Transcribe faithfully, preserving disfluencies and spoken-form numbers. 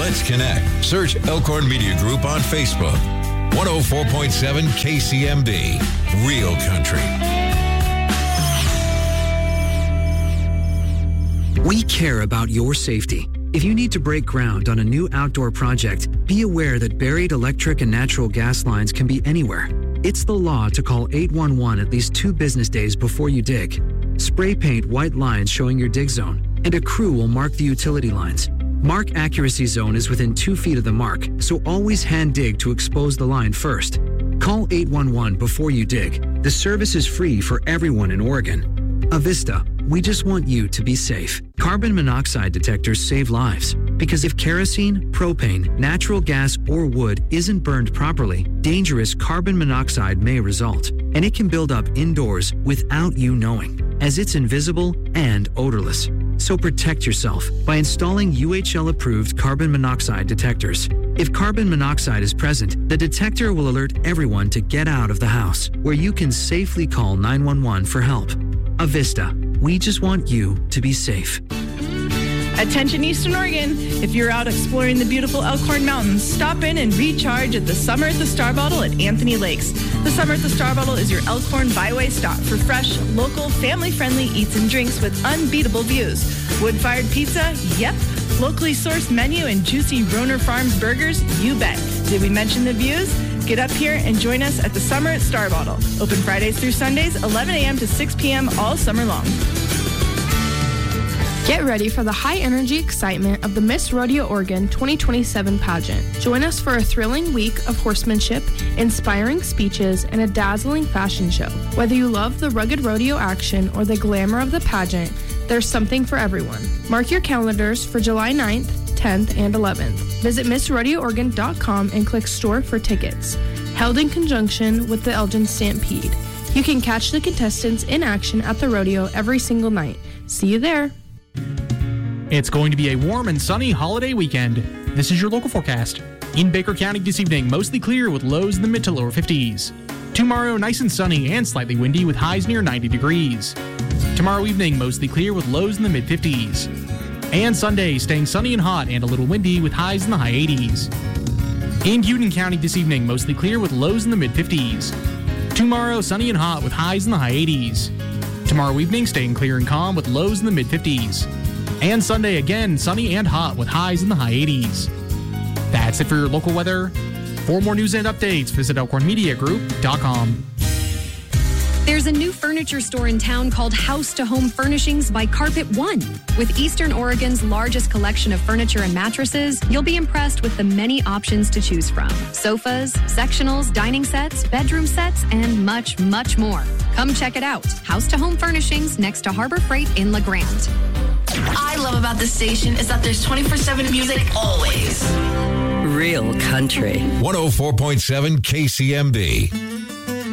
Let's connect. Search Elkhorn Media Group on Facebook. one oh four point seven K C M B. Real country. We care about your safety. If you need to break ground on a new outdoor project, be aware that buried electric and natural gas lines can be anywhere. It's the law to call eight one one at least two business days before you dig. Spray paint white lines showing your dig zone, and a crew will mark the utility lines. Mark accuracy zone is within two feet of the mark, so always hand dig to expose the line first. Call eight one one before you dig. The service is free for everyone in Oregon. Avista, we just want you to be safe. Carbon monoxide detectors save lives. Because if kerosene, propane, natural gas, or wood isn't burned properly, dangerous carbon monoxide may result. And it can build up indoors without you knowing, as it's invisible and odorless. So protect yourself by installing U H L-approved carbon monoxide detectors. If carbon monoxide is present, the detector will alert everyone to get out of the house, where you can safely call nine one one for help. Avista, we just want you to be safe. Attention Eastern Oregon, if you're out exploring the beautiful Elkhorn Mountains, stop in and recharge at the Summer at the Star Bottle at Anthony Lakes. The Summer at the Star Bottle is your Elkhorn byway stop for fresh, local, family-friendly eats and drinks with unbeatable views. Wood-fired pizza? Yep. Locally sourced menu and juicy Roner Farms burgers? You bet. Did we mention the views? Get up here and join us at the Summer at Star Bottle. Open Fridays through Sundays, eleven a.m. to six p.m. all summer long. Get ready for the high-energy excitement of the Miss Rodeo Oregon twenty twenty-seven pageant. Join us for a thrilling week of horsemanship, inspiring speeches, and a dazzling fashion show. Whether you love the rugged rodeo action or the glamour of the pageant, there's something for everyone. Mark your calendars for July ninth, tenth, and eleventh. Visit miss rodeo oregon dot com and click Store for tickets. Held in conjunction with the Elgin Stampede. You can catch the contestants in action at the rodeo every single night. See you there. It's going to be a warm and sunny holiday weekend. This is your local forecast. In Baker County this evening, mostly clear with lows in the mid to lower fifties. Tomorrow, nice and sunny and slightly windy with highs near ninety degrees. Tomorrow evening, mostly clear with lows in the mid fifties. And Sunday, staying sunny and hot and a little windy with highs in the high eighties. In Union County this evening, mostly clear with lows in the mid fifties. Tomorrow, sunny and hot with highs in the high eighties. Tomorrow evening, staying clear and calm with lows in the mid fifties. And Sunday, again, sunny and hot with highs in the high eighties. That's it for your local weather. For more news and updates, visit elkhorn media group dot com. There's a new furniture store in town called House to Home Furnishings by Carpet One. With Eastern Oregon's largest collection of furniture and mattresses, you'll be impressed with the many options to choose from. Sofas, sectionals, dining sets, bedroom sets, and much, much more. Come check it out. House to Home Furnishings next to Harbor Freight in La Grande. I love about this station is that there's twenty-four seven music always. Real country. one oh four point seven K C M B.